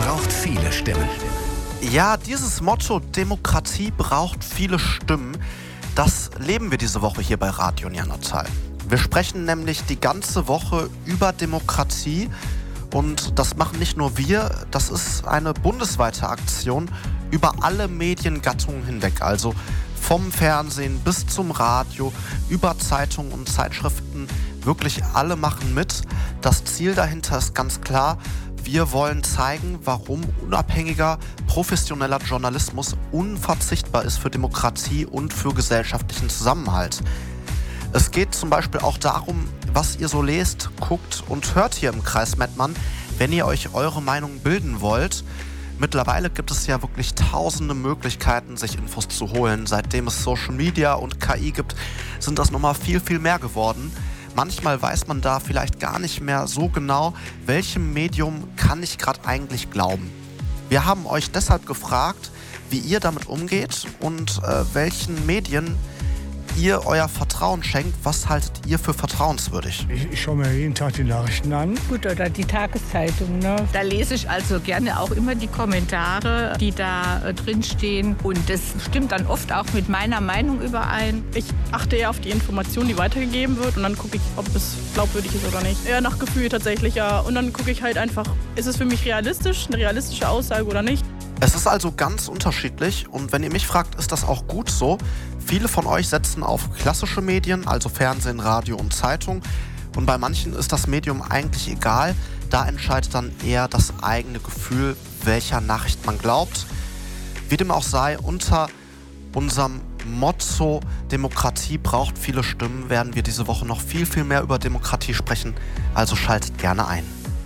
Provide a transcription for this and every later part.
braucht viele Stimmen. Ja, dieses Motto Demokratie braucht viele Stimmen, das leben wir diese Woche hier bei Radio Neandertal. Wir sprechen nämlich die ganze Woche über Demokratie und das machen nicht nur wir, das ist eine bundesweite Aktion über alle Mediengattungen hinweg, also vom Fernsehen bis zum Radio, über Zeitungen und Zeitschriften, wirklich alle machen mit. Das Ziel dahinter ist ganz klar, wir wollen zeigen, warum unabhängiger, professioneller Journalismus unverzichtbar ist für Demokratie und für gesellschaftlichen Zusammenhalt. Es geht zum Beispiel auch darum, was ihr so lest, guckt und hört hier im Kreis Mettmann, wenn ihr euch eure Meinung bilden wollt. Mittlerweile gibt es ja wirklich tausende Möglichkeiten, sich Infos zu holen. Seitdem es Social Media und KI gibt, sind das nochmal viel, viel mehr geworden. Manchmal weiß man da vielleicht gar nicht mehr so genau, welchem Medium kann ich gerade eigentlich glauben. Wir haben euch deshalb gefragt, wie ihr damit umgeht und welchen Medien ihr euer Vertrauen schenkt. Was haltet ihr für vertrauenswürdig? Ich schaue mir jeden Tag die Nachrichten an. Gut, oder die Tageszeitung, ne? Da lese ich also gerne auch immer die Kommentare, die da drin stehen. Und das stimmt dann oft auch mit meiner Meinung überein. Ich achte eher auf die Information, die weitergegeben wird. Und dann gucke ich, ob es glaubwürdig ist oder nicht. Eher nach Gefühl tatsächlich, ja. Und dann gucke ich halt einfach, ist es für mich realistisch, eine realistische Aussage oder nicht. Es ist also ganz unterschiedlich und wenn ihr mich fragt, ist das auch gut so. Viele von euch setzen auf klassische Medien, also Fernsehen, Radio und Zeitung. Und bei manchen ist das Medium eigentlich egal. Da entscheidet dann eher das eigene Gefühl, welcher Nachricht man glaubt. Wie dem auch sei, unter unserem Motto Demokratie braucht viele Stimmen werden wir diese Woche noch viel, viel mehr über Demokratie sprechen. Also schaltet gerne ein.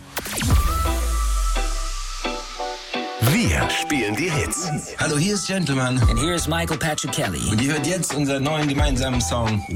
Wir spielen die Hits. Hallo, hier ist Gentleman. And here's Michael Patrick Kelly. Und ihr hört jetzt unseren neuen gemeinsamen Song